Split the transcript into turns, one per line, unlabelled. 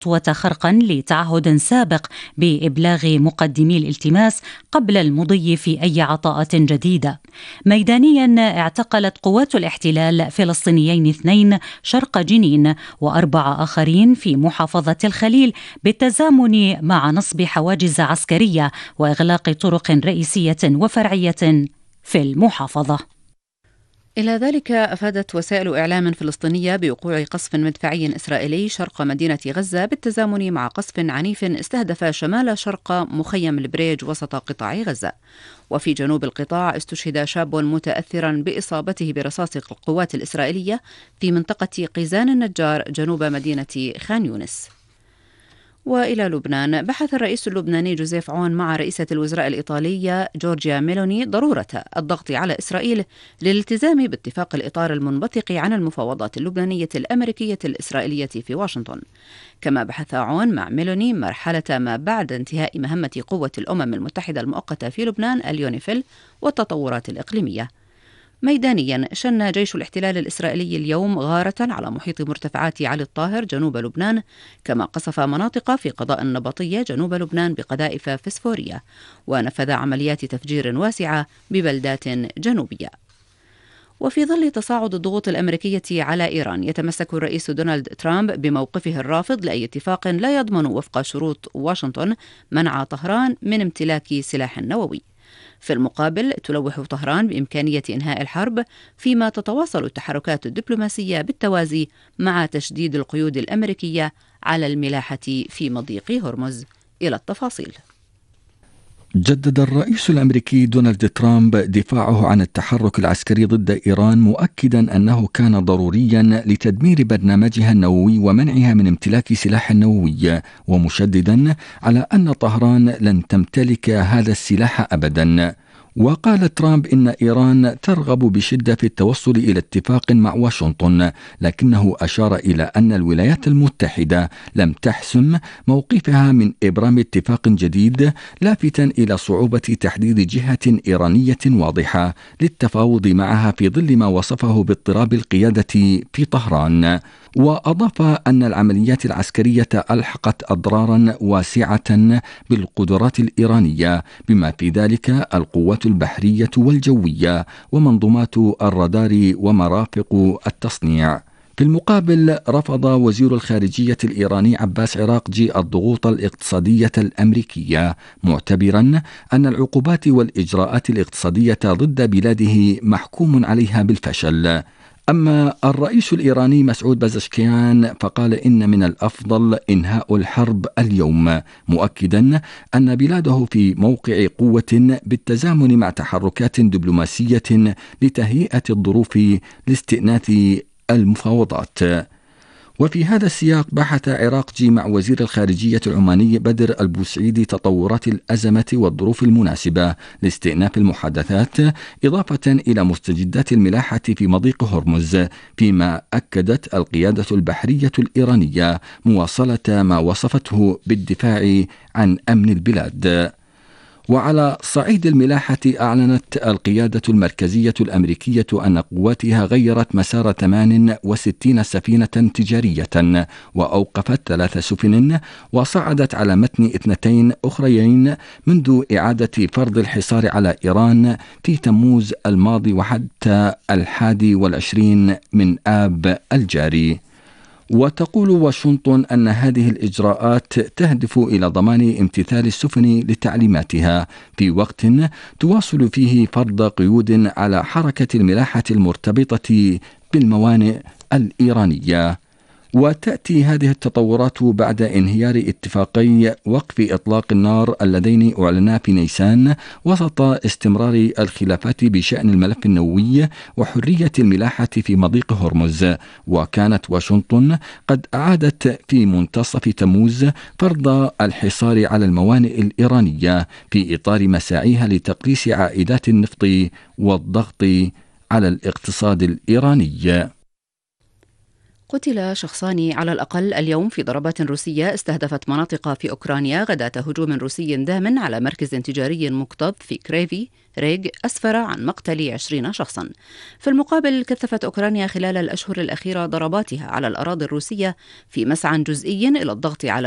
خطوة خرقا لتعهد سابق بإبلاغ مقدمي الالتماس قبل المضي في أي عطاءات جديدة. ميدانيا اعتقلت قوات الاحتلال فلسطينيين 2 شرق جنين و4 آخرين في محافظة الخليل بالتزامن مع نصب حواجز عسكرية وإغلاق طرق رئيسية وفرعية في المحافظة.
إلى ذلك أفادت وسائل إعلام فلسطينية بوقوع قصف مدفعي إسرائيلي شرق مدينة غزة بالتزامن مع قصف عنيف استهدف شمال شرق مخيم البريج وسط قطاع غزة. وفي جنوب القطاع استشهد شاب متأثرا بإصابته برصاص القوات الإسرائيلية في منطقة قيزان النجار جنوب مدينة خان يونس. وإلى لبنان، بحث الرئيس اللبناني جوزيف عون مع رئيسة الوزراء الإيطالية جورجيا ميلوني ضرورة الضغط على إسرائيل للالتزام باتفاق الإطار المنبثق عن المفاوضات اللبنانية الأمريكية الإسرائيلية في واشنطن. كما بحث عون مع ميلوني مرحلة ما بعد انتهاء مهمة قوة الأمم المتحدة المؤقتة في لبنان اليونيفيل والتطورات الإقليمية. ميدانيا، شن جيش الاحتلال الإسرائيلي اليوم غارة على محيط مرتفعات علي الطاهر جنوب لبنان، كما قصف مناطق في قضاء النبطية جنوب لبنان بقذائف فسفورية، ونفذ عمليات تفجير واسعة ببلدات جنوبية. وفي ظل تصاعد الضغوط الأمريكية على إيران، يتمسك الرئيس دونالد ترامب بموقفه الرافض لأي اتفاق لا يضمن وفق شروط واشنطن منع طهران من امتلاك سلاح نووي. في المقابل، تلوح طهران بإمكانية إنهاء الحرب، فيما تتواصل التحركات الدبلوماسية بالتوازي مع تشديد القيود الأمريكية على الملاحة في مضيق هرمز. إلى التفاصيل.
جدد الرئيس الأمريكي دونالد ترامب دفاعه عن التحرك العسكري ضد إيران، مؤكدا أنه كان ضروريا لتدمير برنامجها النووي ومنعها من امتلاك سلاح نووي، ومشددا على أن طهران لن تمتلك هذا السلاح أبدا. وقال ترامب إن إيران ترغب بشدة في التوصل إلى اتفاق مع واشنطن، لكنه أشار إلى أن الولايات المتحدة لم تحسم موقفها من إبرام اتفاق جديد، لافتا إلى صعوبة تحديد جهة إيرانية واضحة للتفاوض معها في ظل ما وصفه باضطراب القيادة في طهران. وأضاف أن العمليات العسكرية ألحقت أضرارا واسعة بالقدرات الإيرانية، بما في ذلك القوات البحرية والجوية ومنظومات الرادار ومرافق التصنيع. في المقابل، رفض وزير الخارجية الإيراني عباس عراقجي الضغوط الاقتصادية الأمريكية، معتبرا أن العقوبات والإجراءات الاقتصادية ضد بلاده محكوم عليها بالفشل. أما الرئيس الإيراني مسعود بازشكيان فقال إن من الأفضل إنهاء الحرب اليوم، مؤكدا أن بلاده في موقع قوة بالتزامن مع تحركات دبلوماسية لتهيئة الظروف لاستئناف المفاوضات. وفي هذا السياق، بحث عراقجي مع وزير الخارجية العماني بدر البوسعيدي تطورات الأزمة والظروف المناسبة لاستئناف المحادثات، إضافة إلى مستجدات الملاحة في مضيق هرمز، فيما أكدت القيادة البحرية الإيرانية مواصلة ما وصفته بالدفاع عن أمن البلاد. وعلى صعيد الملاحة، أعلنت القيادة المركزية الأمريكية أن قواتها غيرت مسار 68 سفينة تجارية، وأوقفت 3 سفن، وصعدت على متن 2 أخريين منذ إعادة فرض الحصار على إيران في تموز الماضي وحتى 21 من آب الجاري. وتقول واشنطن أن هذه الإجراءات تهدف إلى ضمان امتثال السفن لتعليماتها في وقت تواصل فيه فرض قيود على حركة الملاحة المرتبطة بالموانئ الإيرانية. وتأتي هذه التطورات بعد انهيار اتفاقي وقف إطلاق النار اللذين أعلنا في نيسان وسط استمرار الخلافات بشأن الملف النووي وحرية الملاحة في مضيق هرمز. وكانت واشنطن قد أعادت في منتصف تموز فرض الحصار على الموانئ الإيرانية في إطار مساعيها لتقليص عائدات النفط والضغط على الاقتصاد الإيراني.
قتل شخصان على الأقل اليوم في ضربات روسية استهدفت مناطق في أوكرانيا غداة هجوم روسي دام على مركز تجاري مكتظ في كريفي ريغ أسفر عن مقتل 20 شخصا. في المقابل كثفت أوكرانيا خلال الأشهر الأخيرة ضرباتها على الأراضي الروسية في مسعى جزئي إلى الضغط على